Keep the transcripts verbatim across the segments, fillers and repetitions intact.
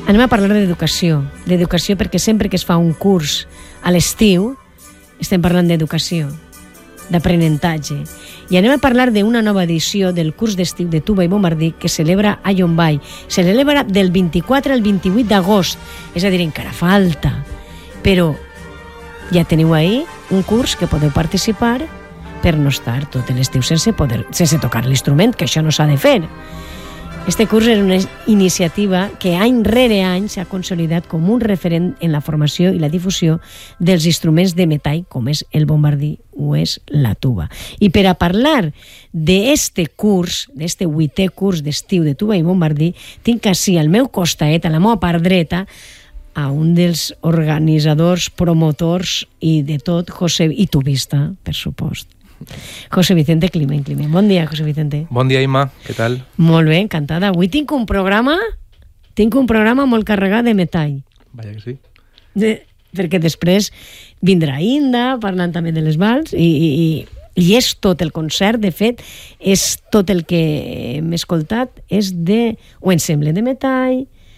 Anem a parlar d'educació, d'educació perquè sempre que es fa un curs a l'estiu estem parlant d'educació, d'aprenentatge. I anem a parlar d'una nova edició del curs d'estiu de tuba i bombardí que celebra a Llombai. Se celebra del vint-i-quatre al vint-i-vuit d'agost, és a dir, encara falta. Però ja teniu ahí un curs que podeu participar per no estar tot l'estiu sense, poder, sense tocar l'instrument, que això no s'ha de fer. Este curs és una iniciativa que any rere any s'ha consolidat com un referent en la formació i la difusió dels instruments de metall, com és el bombardí o és la tuba. I per a parlar d'este curs, d'este vuitè curs d'estiu de tuba i bombardí, tinc així al meu costat, a la meva part dreta, a un dels organitzadors, promotors i de tot, José, i tubista, per supost. José Vicente Climent. Climent. Bon dia, José Vicente. Bon dia, Imma. Què tal? Molt bé, encantada. Avui tinc un programa tinc un programa molt carregat de metall. Vaja que sí. De, perquè després vindrà Inda, parlant també de les vals, i, i, i és tot el concert, de fet, és tot el que hem escoltat, és de, o ensemble de metall,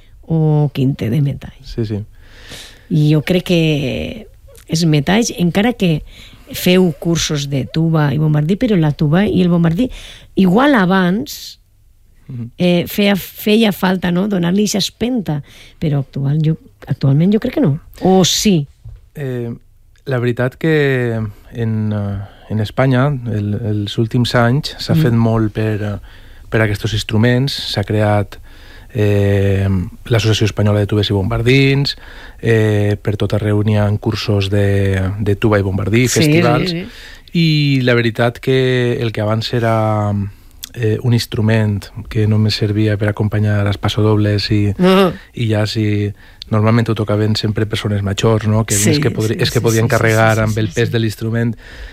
o quinte de metall. Sí, sí. I jo crec que és metall, encara que feu cursos de tuba i bombardí, però la tuba i el bombardí, igual abans eh, feia, feia falta, no?, donar-li aquesta espenta, però actual, jo, actualment jo crec que no. O sí? Eh, la veritat que en, en Espanya el, els últims anys s'ha mm. fet molt per, per aquests instruments, s'ha creat Eh, l'Associació Espanyola de Tubes i Bombardins, eh, per tot arreu n'hi ha cursos de, de tuba i bombardí, sí, festivals, sí, sí. I la veritat que el que abans era eh, un instrument que només servia per acompanyar les passodobles i, uh-huh. i ja si normalment ho tocaven sempre persones majors, no? Que, sí, és que, podri, sí, és que podien sí, carregar sí, sí, amb el pes sí, sí. de l'instrument.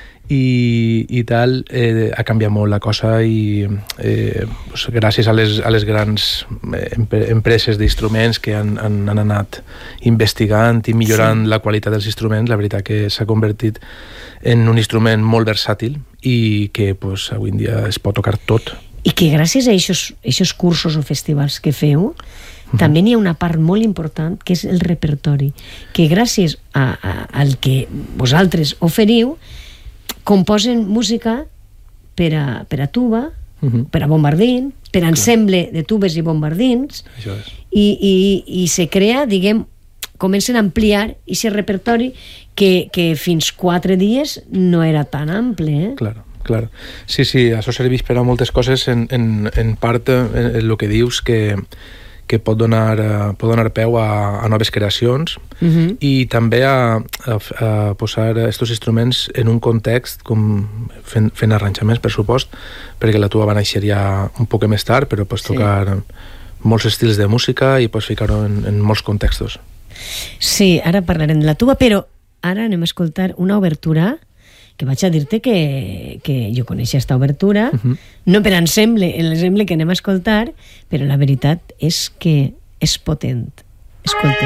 I, i tal, eh, ha canviat molt la cosa i eh, pues, gràcies a les, a les grans eh, empreses d'instruments que han, han, han anat investigant i millorant sí. la qualitat dels instruments, la veritat que s'ha convertit en un instrument molt versàtil i que pues, avui en dia es pot tocar tot. I que gràcies a aquests cursos o festivals que feu, mm-hmm. també n'hi ha una part molt important que és el repertori, que gràcies a, a, al que vosaltres oferiu composen música per a, per a tuba, uh-huh. per a bombardín, per a ensemble de tubes i bombardins, Això és. I, i, i se crea, diguem, comencen a ampliar aquest repertori que, que fins quatre dies no era tan ample. Eh? Claro, claro. Sí, sí, això serveix per a moltes coses, en, en, en part en el que dius que que pot donar, uh, pot donar peu a, a noves creacions uh-huh. i també a, a, a posar aquests instruments en un context com fent, fent arranjaments, per supost, perquè la tuba va néixer ja un poc més tard, però pots tocar sí. molts estils de música i pots ficar-ho en, en molts contextos. Sí, ara parlarem de la tuba, però ara anem a escoltar una obertura que vaig a dir-te que, que jo coneixia aquesta obertura, uh-huh. no per ensemble, l'ensemble que anem a escoltar, però la veritat és que és potent. Escolta.